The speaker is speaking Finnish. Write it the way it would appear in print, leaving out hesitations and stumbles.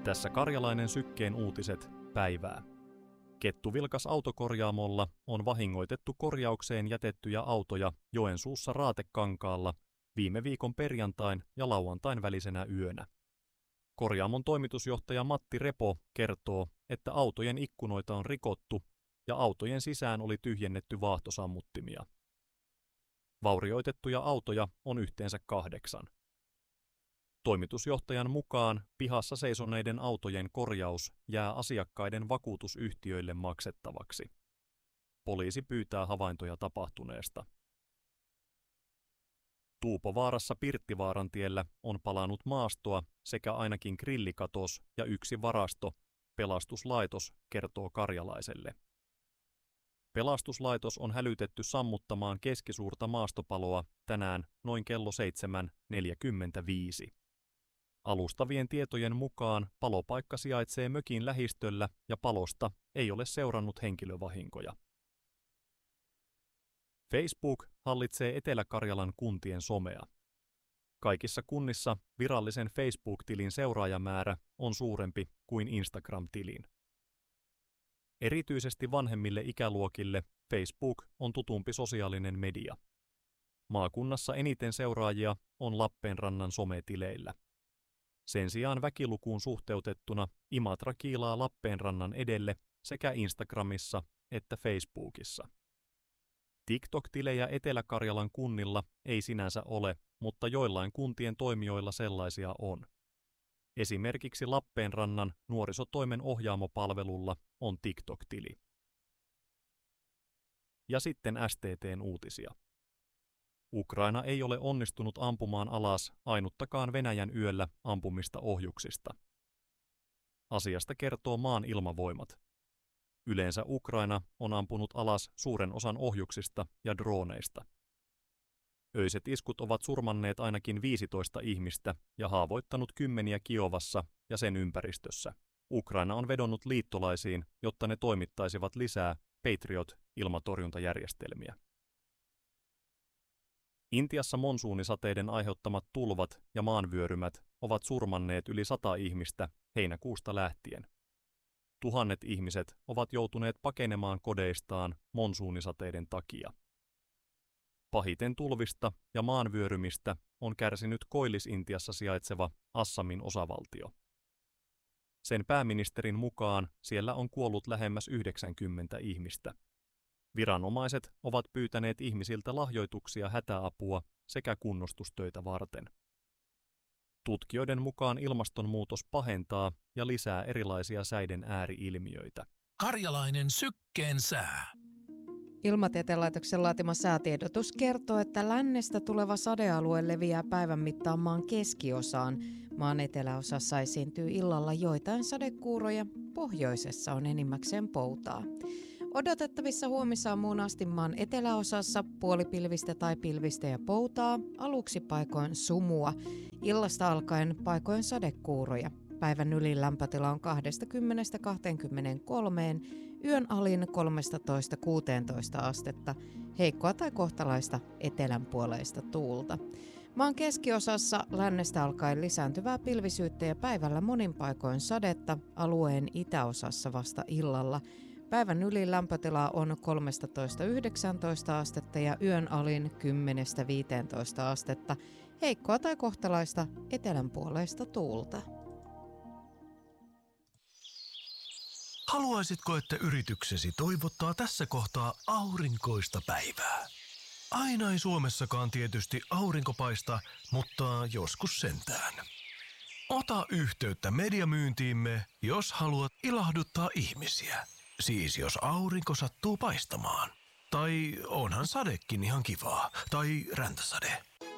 Tässä Karjalainen Sykkeen uutiset päivää. Kettuvilkas autokorjaamolla on vahingoitettu korjaukseen jätettyjä autoja Joensuussa Raatekankaalla viime viikon perjantain ja lauantain välisenä yönä. Korjaamon toimitusjohtaja Matti Repo kertoo, että autojen ikkunoita on rikottu ja autojen sisään oli tyhjennetty vaahtosammuttimia. Vaurioitettuja autoja on yhteensä 8. Toimitusjohtajan mukaan pihassa seisoneiden autojen korjaus jää asiakkaiden vakuutusyhtiöille maksettavaksi. Poliisi pyytää havaintoja tapahtuneesta. Tuupovaarassa Pirttivaarantiellä on palanut maastoa sekä ainakin grillikatos ja yksi varasto, pelastuslaitos kertoo Karjalaiselle. Pelastuslaitos on hälytetty sammuttamaan keskisuurta maastopaloa tänään noin kello 7.45. Alustavien tietojen mukaan palopaikka sijaitsee mökin lähistöllä ja palosta ei ole seurannut henkilövahinkoja. Facebook hallitsee Etelä-Karjalan kuntien somea. Kaikissa kunnissa virallisen Facebook-tilin seuraajamäärä on suurempi kuin Instagram-tilin. Erityisesti vanhemmille ikäluokille Facebook on tutumpi sosiaalinen media. Maakunnassa eniten seuraajia on Lappeenrannan sometileillä. Sen sijaan väkilukuun suhteutettuna Imatra kiilaa Lappeenrannan edelle sekä Instagramissa että Facebookissa. TikTok-tilejä Etelä-Karjalan kunnilla ei sinänsä ole, mutta joillain kuntien toimijoilla sellaisia on. Esimerkiksi Lappeenrannan nuorisotoimen ohjaamopalvelulla on TikTok-tili. Ja sitten STT:n uutisia. Ukraina ei ole onnistunut ampumaan alas ainuttakaan Venäjän yöllä ampumista ohjuksista. Asiasta kertoo maan ilmavoimat. Yleensä Ukraina on ampunut alas suuren osan ohjuksista ja drooneista. Öiset iskut ovat surmanneet ainakin 15 ihmistä ja haavoittanut kymmeniä Kiovassa ja sen ympäristössä. Ukraina on vedonnut liittolaisiin, jotta ne toimittaisivat lisää Patriot-ilmatorjuntajärjestelmiä. Intiassa monsuunisateiden aiheuttamat tulvat ja maanvyörymät ovat surmanneet yli 100 ihmistä heinäkuusta lähtien. Tuhannet ihmiset ovat joutuneet pakenemaan kodeistaan monsuunisateiden takia. Pahiten tulvista ja maanvyörymistä on kärsinyt Koillis-Intiassa sijaitseva Assamin osavaltio. Sen pääministerin mukaan siellä on kuollut lähemmäs 90 ihmistä. Viranomaiset ovat pyytäneet ihmisiltä lahjoituksia hätäapua sekä kunnostustöitä varten. Tutkijoiden mukaan ilmastonmuutos pahentaa ja lisää erilaisia säiden ääri-ilmiöitä. Karjalainen Sykkeen sää. Ilmatieteen laitoksen laatima säätiedotus kertoo, että lännestä tuleva sadealue leviää päivän mittaan maan keskiosaan. Maan eteläosassa esiintyy illalla joitain sadekuuroja, pohjoisessa on enimmäkseen poutaa. Odotettavissa huomisaamuun asti maan eteläosassa puolipilvistä tai pilvistä ja poutaa, aluksi paikoin sumua, illasta alkaen paikoin sadekuuroja. Päivän ylin lämpötila on 20–23, yön alin 13–16 astetta, heikkoa tai kohtalaista etelänpuoleista tuulta. Maan keskiosassa lännestä alkaen lisääntyvää pilvisyyttä ja päivällä monin paikoin sadetta, alueen itäosassa vasta illalla. Päivän ylin lämpötila on 13–19 astetta ja yön alin 10–15 astetta, heikkoa tai kohtalaista etelänpuoleista tuulta. Haluaisitko, että yrityksesi toivottaa tässä kohtaa aurinkoista päivää? Aina ei Suomessakaan tietysti aurinko paista, mutta joskus sentään. Ota yhteyttä mediamyyntiimme, jos haluat ilahduttaa ihmisiä. Siis jos aurinko sattuu paistamaan. Tai onhan sadekin ihan kivaa. Tai räntäsade.